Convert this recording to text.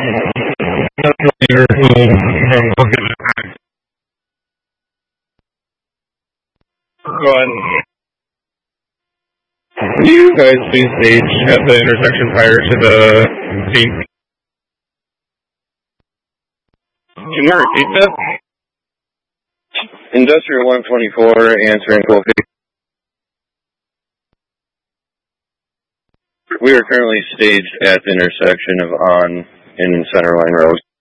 Go on. Can you guys please stage at the intersection prior to the scene? Can you repeat that? Industrial 124 answering Kofi. We are currently staged at the intersection of On and Centerline Road.